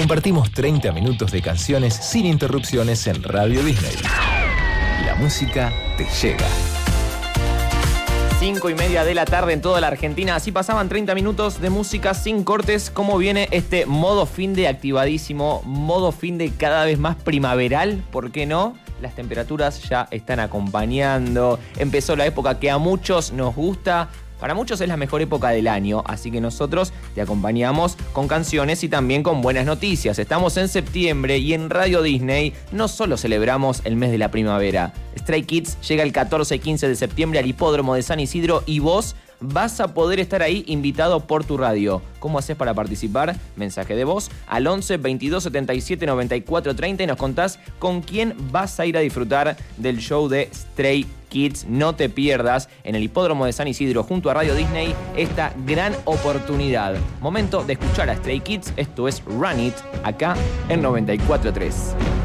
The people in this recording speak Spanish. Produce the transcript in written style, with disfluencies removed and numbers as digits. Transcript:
Compartimos 30 minutos de canciones sin interrupciones en Radio Disney. La música te llega. 5:30 de la tarde en toda la Argentina. Así pasaban 30 minutos de música sin cortes. ¿Cómo viene este modo fin de activadísimo? Modo fin de cada vez más primaveral, ¿por qué no? Las temperaturas ya están acompañando. Empezó la época que a muchos nos gusta. Para muchos es la mejor época del año, así que nosotros te acompañamos con canciones y también con buenas noticias. Estamos en septiembre y en Radio Disney no solo celebramos el mes de la primavera. Stray Kids llega el 14 y 15 de septiembre al Hipódromo de San Isidro y vos vas a poder estar ahí invitado por tu radio. ¿Cómo haces para participar? Mensaje de voz al 11 22 77 94 30 y nos contás con quién vas a ir a disfrutar del show de Stray Kids. No te pierdas en el Hipódromo de San Isidro junto a Radio Disney esta gran oportunidad. Momento de escuchar a Stray Kids. Esto es Run It acá en 94.3.